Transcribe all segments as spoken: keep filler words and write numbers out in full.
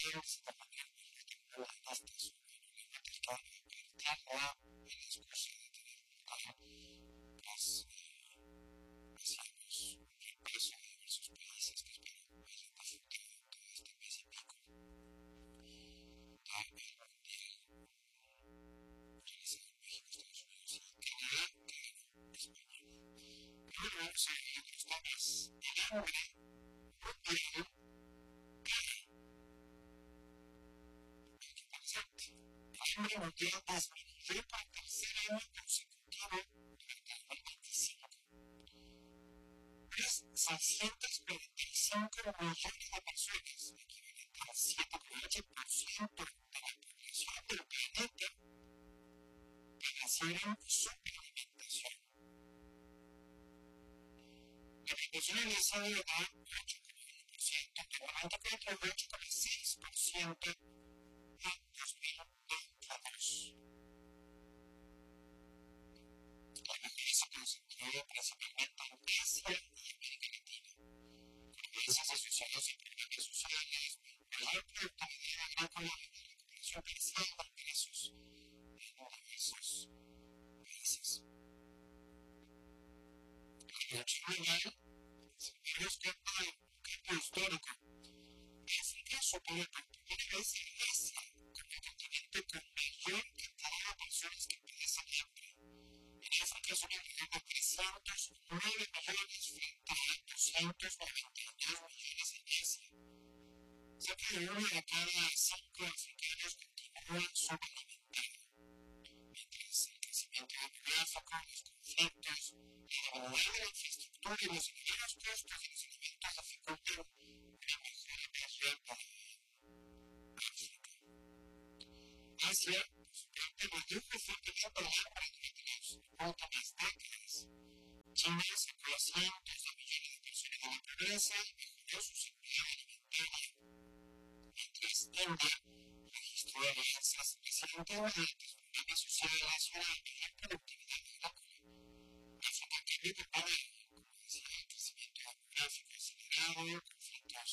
índice de manera muy particular en este sobre el mercado de la excusa de tener pues hacíamos un repaso de diversos países que espero hayan disfrutado todo este mes y pico del mundial realizado en México, Estados Unidos y Canadá, que ganó España. Pero vamos a ver otros temas. El hambre mundial el hambre mundial disminuyó por tercer año consecutivo durante el dos mil veinticinco. seiscientos cuarenta y cinco millones de personas, equivalente al siete coma ocho por ciento de la población del planeta, padecieron superalimentación. La proporción había sido de ocho coma uno por ciento en el noventa y cuatro y ocho coma seis por ciento en dos mil veintidós. La mejora se concentró principalmente en Asia y América Latina, con avances asociados a programas sociales, mayor productividad agrícola y la recuperación parcial de ingresos en diversos países. La producción global, sin darnos cuenta de un cambio histórico, África supera por primera vez a Asia como el continente con mayor cantidad de personas que padecen hambre. En África son alrededor de trescientos nueve millones frente a doscientos noventa y dos millones en Asia. Cerca de uno de cada cinco africanos continúa subalimentados, mientras el crecimiento demográfico, los conflictos, la debilidad de la infraestructura y los elevados costos de los alimentos dificultan una mejora más rápida en África. Asia, por su parte, redujo fuertemente el hambre durante las últimas décadas. China sacó a cientos de millones de personas de la pobreza y mejoró su seguridad alimentaria, mientras India registró avances recientemente mediante programas sociales y una mayor productividad agrícola. África también prepara, como decía, el crecimiento demográfico acelerado, conflictos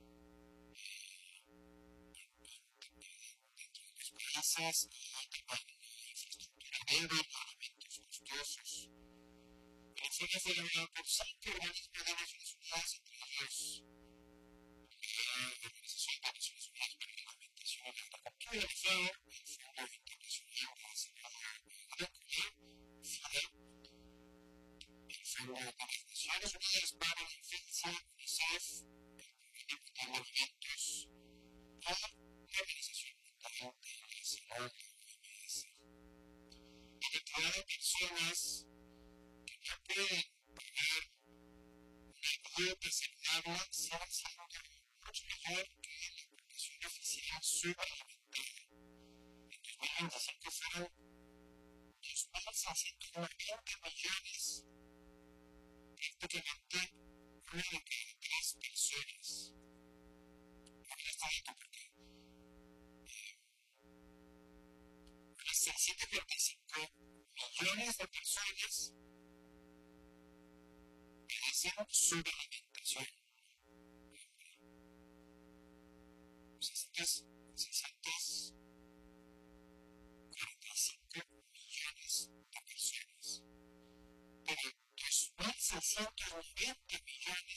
países y también la infraestructura débil y alimentos costosos. El informe fue elaborado por cinco organismos de Naciones Unidas, entre ellos la Organización de Naciones Unidas para la Alimentación y la Agricultura, la FAO, el Fondo Internacional de Desarrollo Agrícola, FIDA, el Fondo de las Naciones Unidas para la Infancia, UNICEF, el Programa Mundial de Alimentos y la Organización Mundial de la Salud, la O M S. La cantidad de personas que no pueden pagar una dieta saludable sigue siendo mucho mayor que la población oficial subalimentaria. En dos mil veinticinco fueron dos mil seiscientos noventa millones, prácticamente una de cada tres personas. Ahora está esto porque unas seiscientos cuarenta y cinco millones de personas padecen subalimentación. seiscientos cuarenta y cinco millones de personas. Pero dos mil seiscientos noventa millones